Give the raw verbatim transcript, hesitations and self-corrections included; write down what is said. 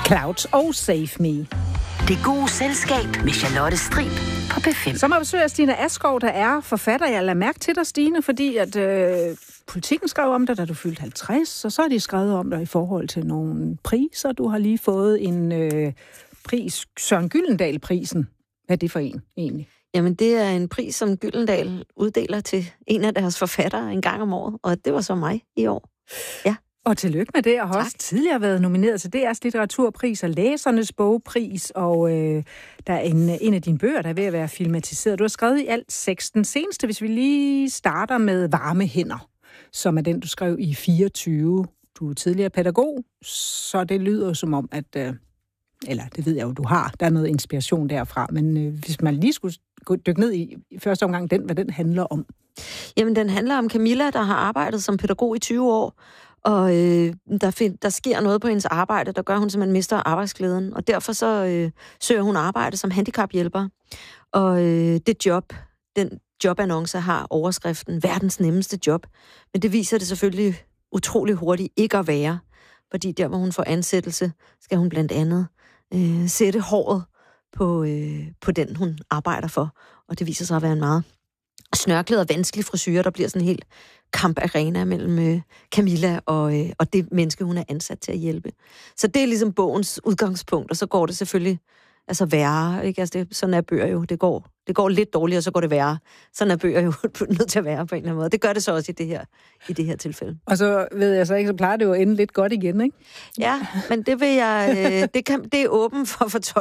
Clouds og Save Me. Det gode selskab med Charlotte Strib på B fem. Så må jeg besøge af Stine Askov, der er forfatter. Jeg lader mærke til dig, Stine, fordi at øh, Politikken skrev om dig, da du fyldte halvtreds, og så har de skrevet om dig i forhold til nogle priser. Du har lige fået en øh, pris, Søren Gyldendal-prisen. Hvad er det for en, egentlig? Jamen, det er en pris, som Gyldendal uddeler til en af deres forfattere en gang om året, og det var så mig i år. Ja. Og tillykke med det, og har også tidligere været nomineret til D R's litteraturpris og Læsernes bogpris, og øh, der er en, en af dine bøger, der er ved at være filmatiseret. Du har skrevet i alt seks. Den seneste, hvis vi lige starter med Varme hænder, som er den, du skrev i fireogtyve. Du er tidligere pædagog, så det lyder som om, at... Øh, eller det ved jeg jo, du har. Der er noget inspiration derfra, men øh, hvis man lige skulle dykke ned i, i første omgang, den, hvad den handler om. Jamen, den handler om Camilla, der har arbejdet som pædagog i tyve år, og øh, der, find, der sker noget på hendes arbejde, der gør, at hun simpelthen mister arbejdsglæden, og derfor så øh, søger hun arbejde som handicaphjælper. Og øh, det job, den jobannonce har overskriften verdens nemmeste job, men det viser det selvfølgelig utrolig hurtigt ikke at være, fordi der, hvor hun får ansættelse, skal hun blandt andet øh, sætte håret på, øh, på den, hun arbejder for, og det viser sig at være en meget snørklet og vanskelig frisyre, der bliver sådan en helt kamparena mellem øh, Camilla og, øh, og det menneske, hun er ansat til at hjælpe. Så det er ligesom bogens udgangspunkt, og så går det selvfølgelig altså værre, ikke? Altså det, sådan er bøger jo. Det går, det går lidt dårligt, og så går det værre. Sådan er bøger jo nødt til at være på en eller anden måde. Det gør det så også i det her, i det her tilfælde. Og så ved jeg så ikke, så plejer det jo at ende lidt godt igen, ikke? Ja, men det vil jeg, øh, det, kan, det er åben for fortolkning.